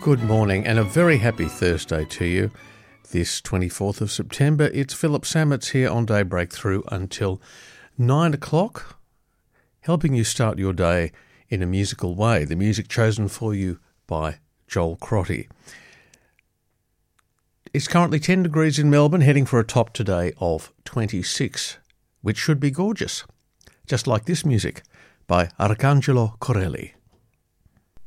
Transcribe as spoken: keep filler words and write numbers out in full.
Good morning and a very happy Thursday to you. This twenty-fourth of September, it's Philip Sammets here on Daybreak through until nine o'clock, helping you start your day in a musical way. The music chosen for you by Joel Crotty. It's currently ten degrees in Melbourne, heading for a top today of twenty-six, which should be gorgeous, just like this music by Arcangelo Corelli.